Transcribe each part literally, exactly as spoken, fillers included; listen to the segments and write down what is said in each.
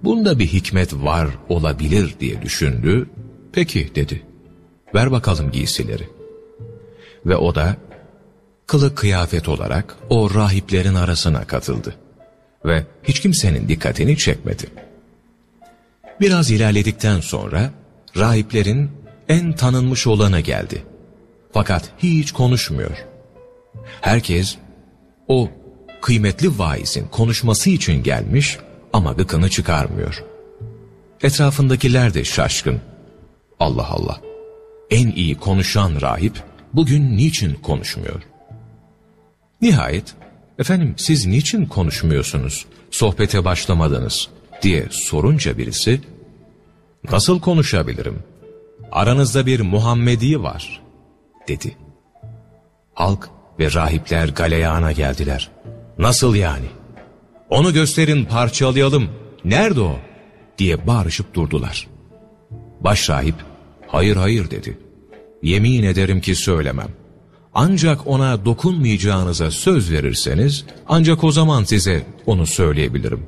bunda bir hikmet var olabilir diye düşündü. Peki dedi, ver bakalım giysileri. Ve o da kılık kıyafet olarak o rahiplerin arasına katıldı. Ve hiç kimsenin dikkatini çekmedi. Biraz ilerledikten sonra rahiplerin en tanınmış olanı geldi. Fakat hiç konuşmuyor. Herkes o kıymetli vaizin konuşması için gelmiş ama gıkını çıkarmıyor. Etrafındakiler de şaşkın. Allah Allah, en iyi konuşan rahip bugün niçin konuşmuyor? Nihayet, efendim siz niçin konuşmuyorsunuz, sohbete başlamadınız diye sorunca birisi, nasıl konuşabilirim? Aranızda bir Muhammedi var dedi. Halk ve rahipler galeyana geldiler. Nasıl yani? Onu gösterin, parçalayalım. Nerede o? Diye bağırışıp durdular. Başrahip, hayır hayır dedi. Yemin ederim ki söylemem. Ancak ona dokunmayacağınıza söz verirseniz, ancak o zaman size onu söyleyebilirim.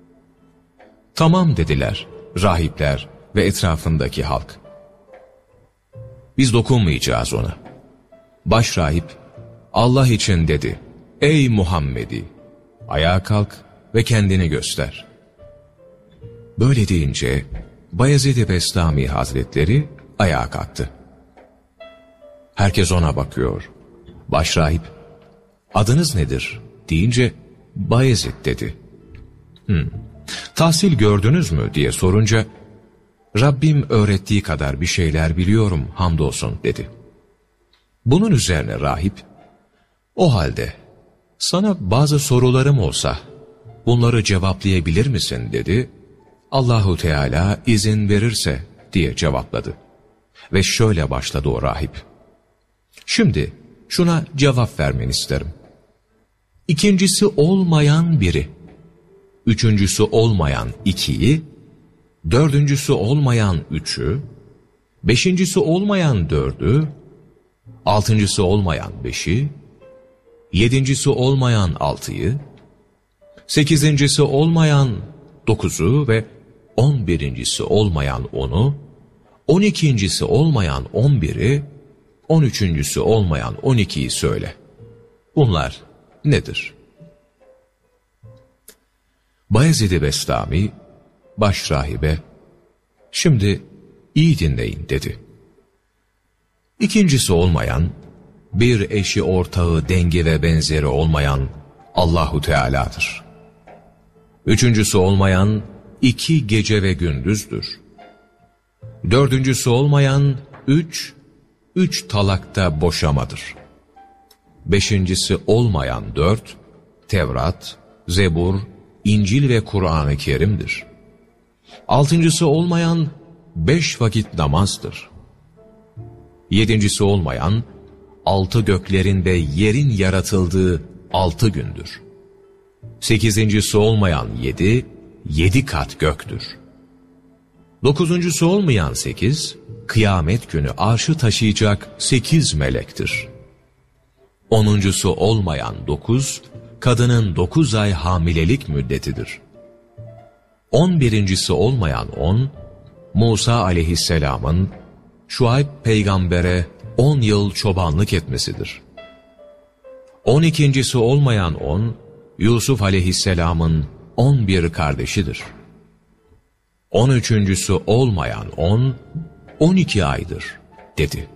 Tamam dediler rahipler ve etrafındaki halk. Biz dokunmayacağız ona. Başrahip, Allah için dedi, ey Muhammedi, ayağa kalk ve kendini göster. Böyle deyince Bayezid-i Bestami Hazretleri ayağa kalktı. Herkes ona bakıyor. Başrahip, adınız nedir deyince Bayezid dedi. Hmm, tahsil gördünüz mü diye sorunca, Rabbim öğrettiği kadar bir şeyler biliyorum hamdolsun dedi. Bunun üzerine rahip, o halde sana bazı sorularım olsa bunları cevaplayabilir misin dedi. Allahu Teala izin verirse diye cevapladı. Ve şöyle başladı o rahip. Şimdi şuna cevap vermeni isterim. İkincisi olmayan biri, üçüncüsü olmayan ikiyi, dördüncüsü olmayan üçü, beşincisi olmayan dördü, altıncısı olmayan beşi, yedincisi olmayan altıyı, sekizincisi olmayan dokuzu ve on birincisi olmayan onu, on ikincisi olmayan on biri, on üçüncüsü olmayan on ikiyi söyle. Bunlar nedir? Bayezid-i Bestami başrahibe, şimdi iyi dinleyin dedi. İkincisi olmayan, bir eşi ortağı dengi ve benzeri olmayan Allahu Teala'dır. Üçüncüsü olmayan iki gece ve gündüzdür. Dördüncüsü olmayan üç, üç talakta boşamadır. Beşincisi olmayan dört, Tevrat, Zebur, İncil ve Kur'an-ı Kerim'dir. Altıncısı olmayan beş vakit namazdır. Yedincisi olmayan altı göklerin ve yerin yaratıldığı altı gündür. Sekizincisi olmayan yedi, yedi kat göktür. Dokuzuncusu olmayan sekiz, kıyamet günü arşı taşıyacak sekiz melektir. Onuncusu olmayan dokuz, kadının dokuz ay hamilelik müddetidir. On birincisi olmayan on, Musa aleyhisselamın Şuayb peygambere on yıl çobanlık etmesidir. On ikincisi olmayan on, Yusuf aleyhisselamın on bir kardeşidir. On üçüncüsü olmayan on, on iki aydır dedi.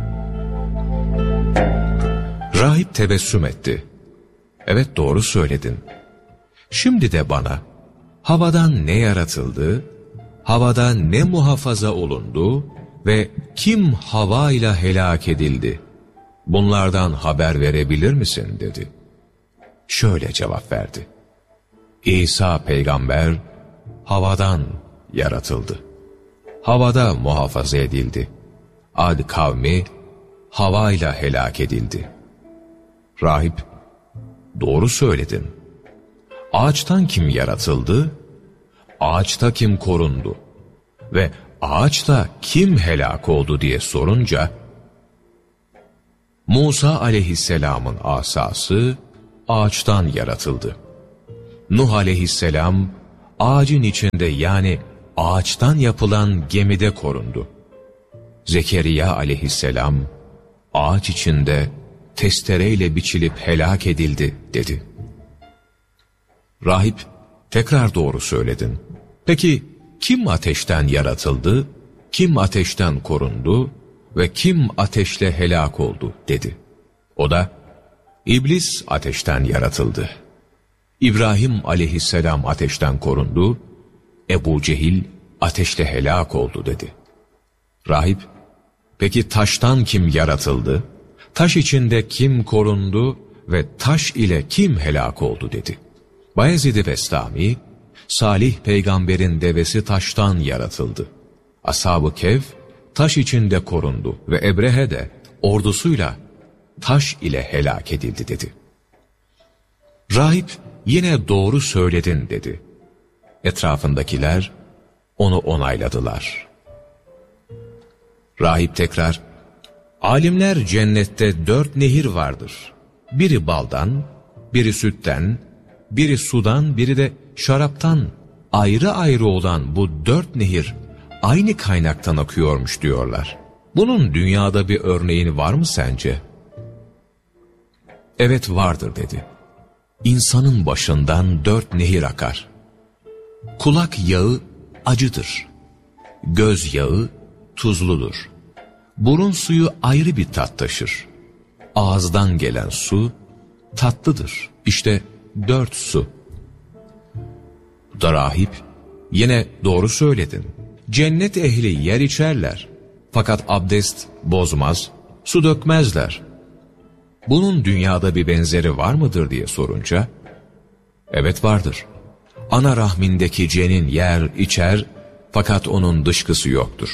Rahip tebessüm etti. Evet, doğru söyledin. Şimdi de bana havadan ne yaratıldı, havada ne muhafaza olundu ve kim havayla helak edildi, bunlardan haber verebilir misin dedi. Şöyle cevap verdi. İsa peygamber havadan yaratıldı. Havada muhafaza edildi. Ad kavmi havayla helak edildi. Rahip, doğru söyledin. Ağaçtan kim yaratıldı? Ağaçta kim korundu? Ve ağaçta kim helak oldu diye sorunca, Musa aleyhisselamın asası ağaçtan yaratıldı. Nuh aleyhisselam ağacın içinde yani ağaçtan yapılan gemide korundu. Zekeriya aleyhisselam ağaç içinde testereyle biçilip helak edildi dedi. Rahip tekrar doğru söyledin. Peki kim ateşten yaratıldı, kim ateşten korundu ve kim ateşle helak oldu dedi. O da İblis ateşten yaratıldı. İbrahim aleyhisselam ateşten korundu, Ebu Cehil ateşle helak oldu dedi. Rahip, peki taştan kim yaratıldı, taş içinde kim korundu ve taş ile kim helak oldu dedi. Bayezid-i Bestami, Salih peygamberin devesi taştan yaratıldı. Ashab-ı Kehf taş içinde korundu ve Ebrehe de ordusuyla taş ile helak edildi dedi. Rahip yine doğru söyledin dedi. Etrafındakiler onu onayladılar. Rahip tekrar, alimler cennette dört nehir vardır. Biri baldan, biri sütten, biri sudan, biri de şaraptan ayrı ayrı olan bu dört nehir aynı kaynaktan akıyormuş diyorlar. Bunun dünyada bir örneğin var mı sence? Evet vardır dedi. İnsanın başından dört nehir akar. Kulak yağı acıdır. Göz yağı tuzludur. Burun suyu ayrı bir tat taşır. Ağızdan gelen su tatlıdır. İşte dört su. Da rahip, yine doğru söyledin. Cennet ehli yer içerler. Fakat abdest bozmaz, su dökmezler. Bunun dünyada bir benzeri var mıdır diye sorunca, evet vardır. Ana rahmindeki cenin yer içer, fakat onun dışkısı yoktur.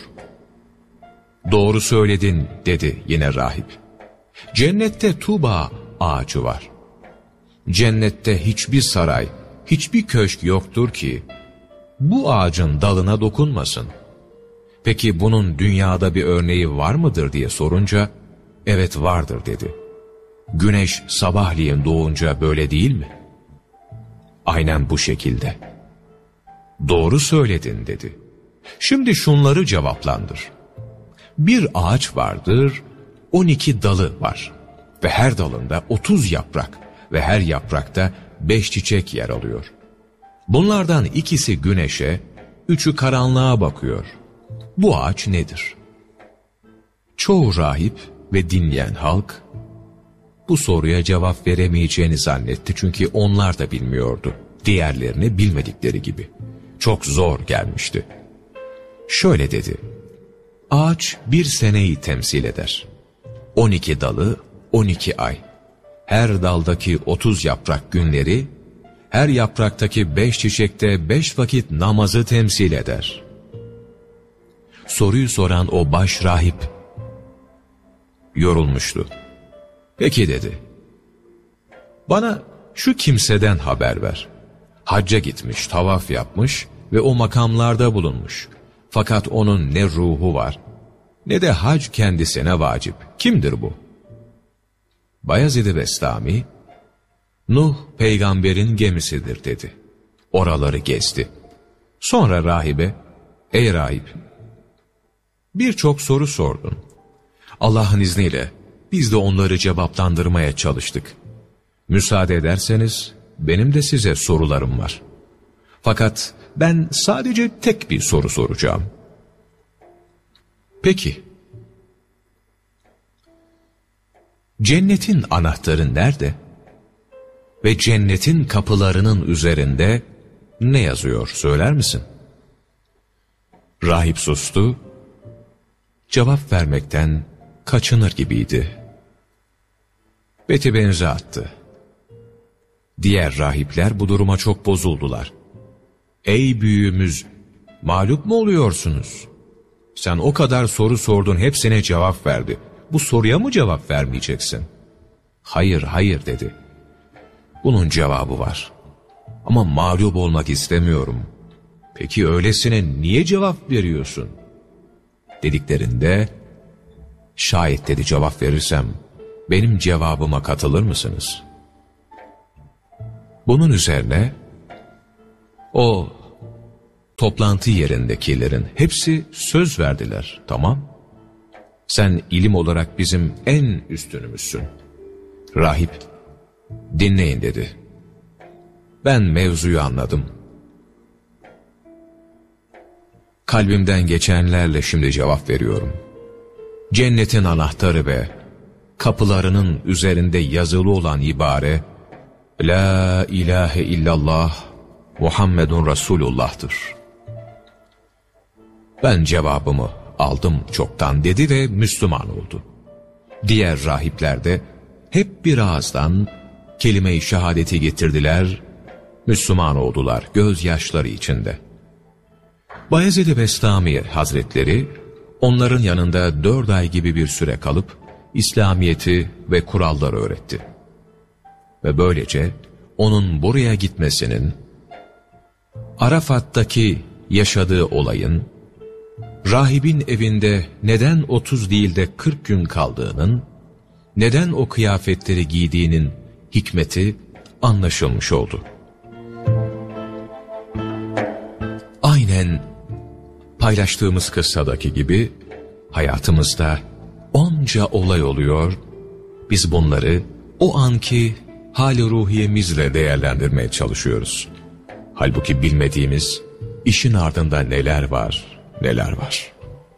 Doğru söyledin dedi yine rahip. Cennette Tuğba ağacı var. Cennette hiçbir saray, hiçbir köşk yoktur ki bu ağacın dalına dokunmasın. Peki bunun dünyada bir örneği var mıdır diye sorunca, evet vardır dedi. Güneş sabahleyin doğunca böyle değil mi? Aynen bu şekilde. Doğru söyledin dedi. Şimdi şunları cevaplandır. Bir ağaç vardır, on iki dalı var ve her dalında otuz yaprak ve her yaprakta beş çiçek yer alıyor. Bunlardan ikisi güneşe, üçü karanlığa bakıyor. Bu ağaç nedir? Çoğu rahip ve dinleyen halk bu soruya cevap veremeyeceğini zannetti, çünkü onlar da bilmiyordu. Diğerlerini bilmedikleri gibi. Çok zor gelmişti. Şöyle dedi. Ağaç bir seneyi temsil eder. On iki dalı, on iki ay. Her daldaki otuz yaprak günleri, her yapraktaki beş çiçekte beş vakit namazı temsil eder. Soruyu soran o baş rahip yorulmuştu. Peki dedi. Bana şu kimseden haber ver. Hacca gitmiş, tavaf yapmış ve o makamlarda bulunmuş. Fakat onun ne ruhu var, ne de hac kendisine vacip. Kimdir bu? Bayezid-i Bestami, Nuh peygamberin gemisidir dedi. Oraları gezdi. Sonra rahibe, ey rahip, birçok soru sordun. Allah'ın izniyle biz de onları cevaplandırmaya çalıştık. Müsaade ederseniz benim de size sorularım var. Fakat ben sadece tek bir soru soracağım. Peki. Cennetin anahtarı nerede? Ve cennetin kapılarının üzerinde ne yazıyor, söyler misin? Rahip sustu, cevap vermekten kaçınır gibiydi. Beti benze attı. Diğer rahipler bu duruma çok bozuldular. Ey büyüğümüz, mağlup mu oluyorsunuz? Sen o kadar soru sordun, hepsine cevap verdi. Bu soruya mı cevap vermeyeceksin? Hayır, hayır dedi. Bunun cevabı var. Ama mağlup olmak istemiyorum. Peki öylesine niye cevap veriyorsun? Dediklerinde, şayet dedi cevap verirsem, benim cevabıma katılır mısınız? Bunun üzerine, o toplantı yerindekilerin hepsi söz verdiler, tamam. Sen ilim olarak bizim en üstünümüzsün. Rahip, dinleyin dedi. Ben mevzuyu anladım. Kalbimden geçenlerle şimdi cevap veriyorum. Cennetin anahtarı ve kapılarının üzerinde yazılı olan ibare, La ilahe illallah Muhammedun Resulullah'tır. Ben cevabımı aldım çoktan dedi ve Müslüman oldu. Diğer rahipler de hep bir ağızdan kelime-i şehadeti getirdiler, Müslüman oldular gözyaşları içinde. Bayezid-i Bestami Hazretleri onların yanında dört ay gibi bir süre kalıp İslamiyet'i ve kuralları öğretti. Ve böylece onun buraya gitmesinin, Arafat'taki yaşadığı olayın, rahibin evinde neden otuz değil de kırk gün kaldığının, neden o kıyafetleri giydiğinin hikmeti anlaşılmış oldu. Aynen paylaştığımız kıssadaki gibi hayatımızda onca olay oluyor, biz bunları o anki hali ruhiyemizle değerlendirmeye çalışıyoruz. Halbuki bilmediğimiz işin ardında neler var, neler var.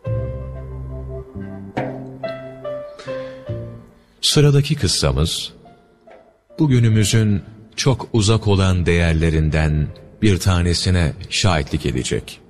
Sıradaki kıssamız, bugünümüzün çok uzak olan değerlerinden bir tanesine şahitlik edecek.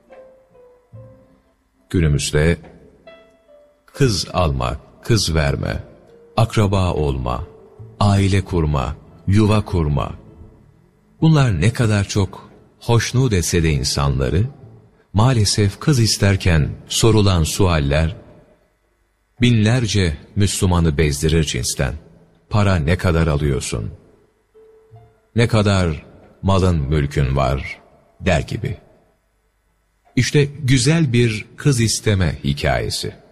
Günümüzde kız alma, kız verme, akraba olma, aile kurma, yuva kurma, bunlar ne kadar çok hoşnut etse de insanları, maalesef kız isterken sorulan sualler, binlerce Müslümanı bezdirir cinsten. Para ne kadar alıyorsun? Ne kadar malın mülkün var? Der gibi. İşte güzel bir kız isteme hikayesi.